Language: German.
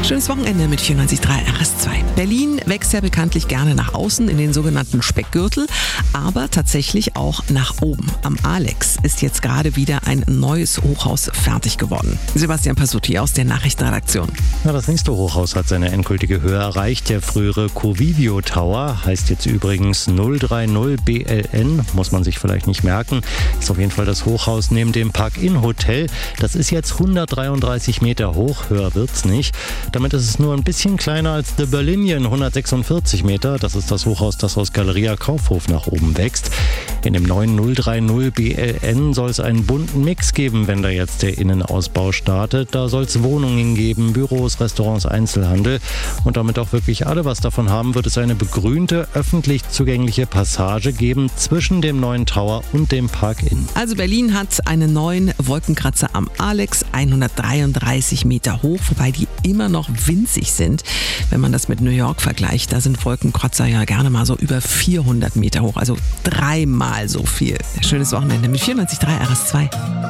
Schönes Wochenende mit 94.3 RS2. Berlin wächst ja bekanntlich gerne nach außen in den sogenannten Speckgürtel, aber tatsächlich auch nach oben. Am Alex ist jetzt gerade wieder ein neues Hochhaus fertig geworden. Sebastian Passutti aus der Nachrichtenredaktion. Ja, das nächste Hochhaus hat seine endgültige Höhe erreicht. Der frühere Covivio Tower heißt jetzt übrigens 030 BLN, muss man sich vielleicht nicht merken. Ist auf jeden Fall das Hochhaus neben dem Park-In Hotel. Das ist jetzt 133 Meter hoch, höher wird's nicht. Damit ist es nur ein bisschen kleiner als The Berlinian, 146 Meter. Das ist das Hochhaus, das aus Galeria Kaufhof nach oben wächst. In dem neuen 030 BLN soll es einen bunten Mix geben, wenn da jetzt der Innenausbau startet. Da soll es Wohnungen geben, Büros, Restaurants, Einzelhandel. Und damit auch wirklich alle was davon haben, wird es eine begrünte, öffentlich zugängliche Passage geben zwischen dem neuen Tower und dem Park-In. Also Berlin hat einen neuen Wolkenkratzer am Alex, 133 Meter hoch, wobei die immer noch winzig sind. Wenn man das mit New York vergleicht, da sind Wolkenkratzer ja gerne mal so über 400 Meter hoch, also dreimal so viel. Schönes Wochenende mit 94.3 RS2.